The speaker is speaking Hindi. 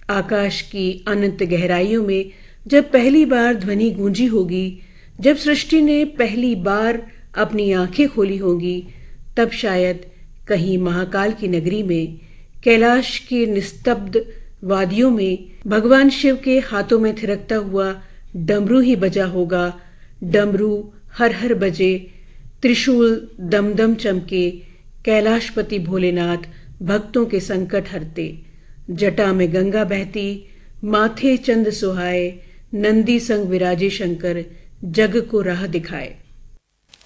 आकाश की अनंत गहराइयों में जब पहली बार ध्वनि गूंजी होगी, जब सृष्टि ने पहली बार अपनी आंखें खोली होंगी, तब शायद कहीं महाकाल की नगरी में, कैलाश की निस्तब्ध वादियों में भगवान शिव के हाथों में थिरकता हुआ डमरू ही बजा होगा। डमरू हर हर बजे, त्रिशूल दम दम चमके, कैलाशपति भोलेनाथ भक्तों के संकट हरते। जटा में गंगा बहती, माथे चंद सुहाए, नंदी संग विराजे शंकर जग को राह दिखाए।